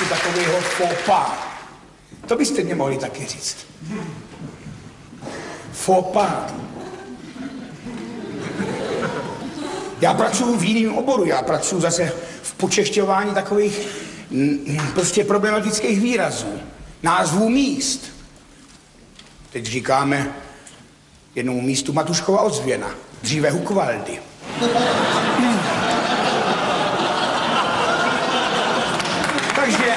trošku takového faux pas. To byste mě mohli taky říct. Faux pas. Já pracuji v jiném oboru, já pracuji zase v počešťování takových prostě problematických výrazů, názvů míst. Teď říkáme jednomu místu Matuškova ozvěna, dříve Hukvaldy. Takže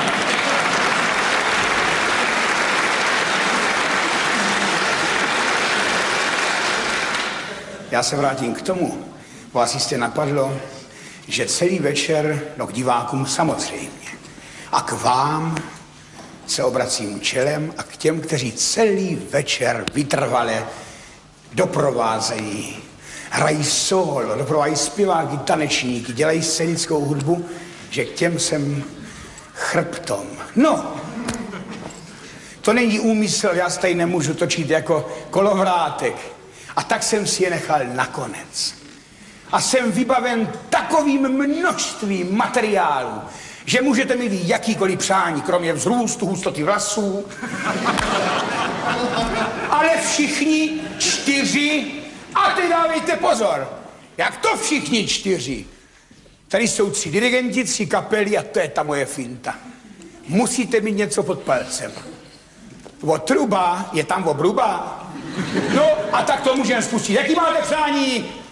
já se vrátím k tomu. Vás jistě napadlo, že celý večer, no k divákům samozřejmě, a k vám se obracím čelem a k těm, kteří celý večer vytrvale doprovázejí, hrají solo, doprovázejí zpěváky, tanečníky, dělají scénickou hudbu, že k těm jsem chrbtom. No, to není úmysl, já se tady nemůžu točit jako kolovrátek. A tak jsem si je nechal nakonec. A jsem vybaven takovým množstvím materiálu, že můžete mít jakýkoliv přání, kromě vzrůstu, hustoty vlasů. Ale všichni 4, a teď dávejte pozor, jak to všichni 4. Tady jsou 3 dirigenti, 3 kapely a to je ta moje finta. Musíte mít něco pod palcem. O truba je tam obruba. No a tak to můžeme spustit. Jaký máte přání?